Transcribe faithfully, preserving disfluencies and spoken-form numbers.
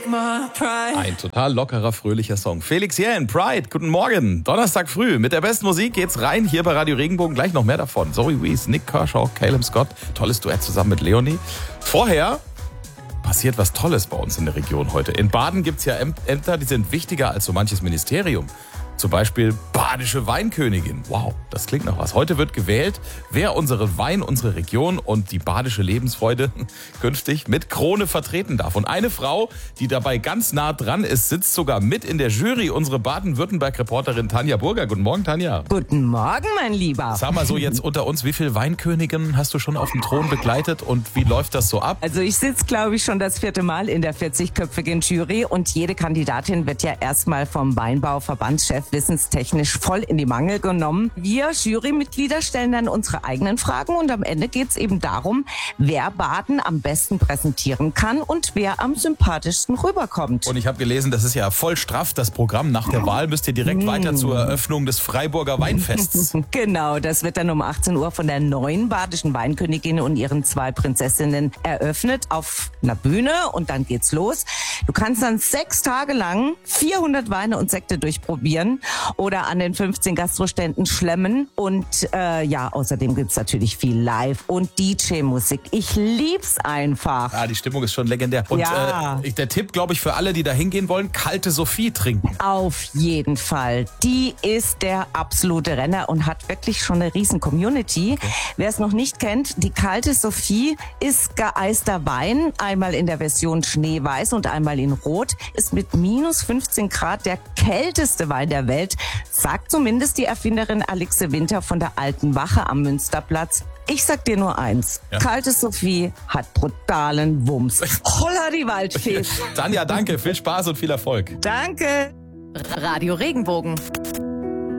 Ein total lockerer, fröhlicher Song. Felix Jähn, Pride, guten Morgen. Donnerstag früh. Mit der besten Musik geht's rein hier bei Radio Regenbogen. Gleich noch mehr davon. Zoe Wees, Nick Kershaw, Caleb Scott. Tolles Duett zusammen mit Leonie. Vorher passiert was Tolles bei uns in der Region heute. In Baden gibt's ja Ämter, die sind wichtiger als so manches Ministerium. Zum Beispiel Badische Weinkönigin. Wow, das klingt nach was. Heute wird gewählt, wer unsere Wein, unsere Region und die badische Lebensfreude künftig mit Krone vertreten darf. Und eine Frau, die dabei ganz nah dran ist, sitzt sogar mit in der Jury. Unsere Baden-Württemberg-Reporterin Tanja Burger. Guten Morgen, Tanja. Guten Morgen, mein Lieber. Sag mal so jetzt unter uns, wie viele Weinköniginnen hast du schon auf dem Thron begleitet und wie läuft das so ab? Also ich sitze, glaube ich, schon das vierte Mal in der vierzigköpfigen Jury und jede Kandidatin wird ja erstmal vom Weinbauverbandschef wissenstechnisch voll in die Mangel genommen. Wir Jurymitglieder stellen dann unsere eigenen Fragen und am Ende geht es eben darum, wer Baden am besten präsentieren kann und wer am sympathischsten rüberkommt. Und ich habe gelesen, das ist ja voll straff, das Programm. Nach der Wahl müsst ihr direkt mmh. weiter zur Eröffnung des Freiburger Weinfests. Genau, das wird dann um achtzehn Uhr von der neuen badischen Weinkönigin und ihren zwei Prinzessinnen eröffnet auf einer Bühne und dann geht's los. Du kannst dann sechs Tage lang vierhundert Weine und Sekte durchprobieren oder an den fünfzehn Gastroständen schlemmen. Und äh, ja, außerdem gibt's natürlich viel Live- und D J-Musik. Ich lieb's einfach. Ja, die Stimmung ist schon legendär. Und ja. äh, der Tipp, glaube ich, für alle, die da hingehen wollen, kalte Sophie trinken. Auf jeden Fall. Die ist der absolute Renner und hat wirklich schon eine riesen Community. Okay. Wer es noch nicht kennt, die kalte Sophie ist geeister Wein. Einmal in der Version Schneeweiß und einmal in Rot. Ist mit minus fünfzehn Grad der kälteste Wein der Welt, sagt zumindest die Erfinderin Alixe Winter von der Alten Wache am Münsterplatz. Ich sag dir nur eins, ja. Kalte Sophie hat brutalen Wumms. Holla die Waldfee. Tanja, danke, viel Spaß und viel Erfolg. Danke. Radio Regenbogen.